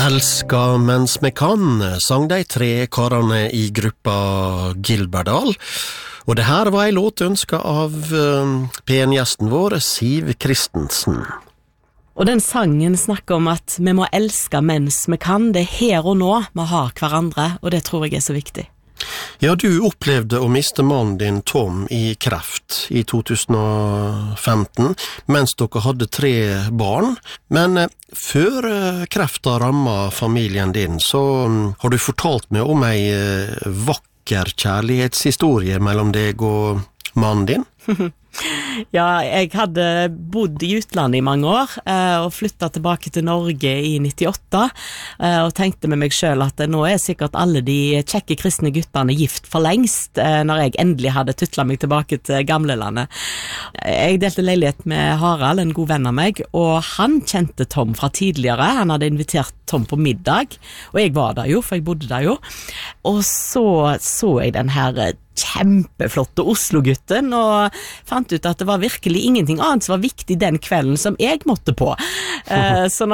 Elska mens vi kan, sang de tre karene i gruppa Gilberdal. Og det her var en låt ønsket av PN-gjesten vår, Siv Christensen. Og den sangen snakker om at vi må elske mens vi kan. Det er her og nå vi har hverandre, og det tror jeg er så viktig. Ja, du opplevde å miste mannen din Tom i kreft i 2015, mens dere hadde 3 barn. Men før kreften rammet familien din, så har du fortalt meg om en vakker kjærlighetshistorie mellom deg og mannen din. Ja, jeg hadde bodd i utlandet i mange år og flyttet tilbake til Norge i 98 og tenkte med meg selv at nå er sikkert alle de kjekke kristne guttene gift for lengst når jeg endelig hadde tytlet meg tilbake til gamlelandet. Jeg delte leilighet med Harald, en god venn av meg, og han kjente Tom fra tidligere. Han hadde invitert Tom på middag, og jeg var der jo, for jeg bodde der jo. Og så jeg den her kjempeflotte Oslo-gutten og fant ut at det var virkelig ingenting annet som var viktig den kvelden som jeg måtte på. Så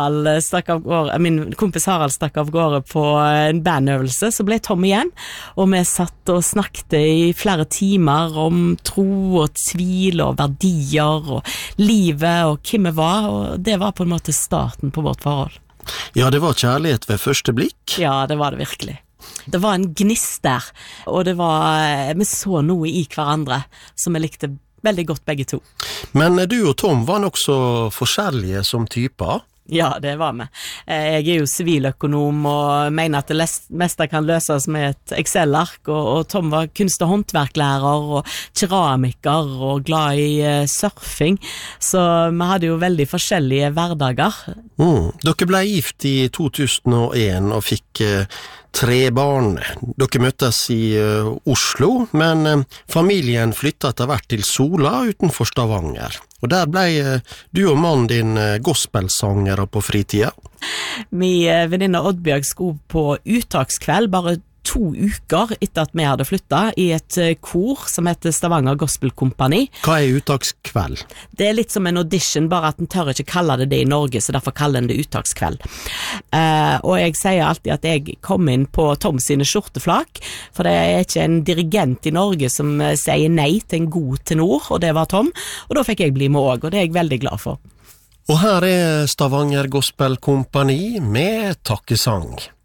når min kompis Harald stakk av gårde på en bandøvelse, så ble Tom igjen, og vi satt og snakket i flere timer om tro og tvil og verdier og livet og hvem vi var, og det var på en måte starten på vårt forhold. Ja, det var kjærlighet ved første blikk. Ja, det var det virkelig. Det var en gnist der, og vi så noe i hverandre som vi likte veldig godt begge to. Men du og Tom var nok så forskjellige som typer. Ja, det var vi. Jeg er jo siviløkonom og mener at det meste kan løses med et Excel-ark, og Tom var kunst- og håndverklærer og keramiker og glad i surfing, så vi hadde jo veldig forskjellige hverdager. Dere ble gift i 2001 og fikk 3 barn. Dere møttes i Oslo, men familien flyttet etter hvert til Sola utenfor Stavanger. Og der ble du og mannen din gospelsangere på fritida. Min venninne Oddbjørg skulle på uttakskveld bare 2 uker etter at vi hadde flyttet i et kor som heter Stavanger Gospel Company. Hva er uttakskveld? Det er litt som en audition, bare at en tør ikke kalle det i Norge, så derfor kaller en det uttakskveld. Og jeg sier alltid at jeg kom inn på Tom sine skjorteflak, for det er ikke en dirigent i Norge som sier nei til en god tenor, og det var Tom, og da fikk jeg bli med også, og det er jeg veldig glad for. Og her er Stavanger Gospel Company med takkesang.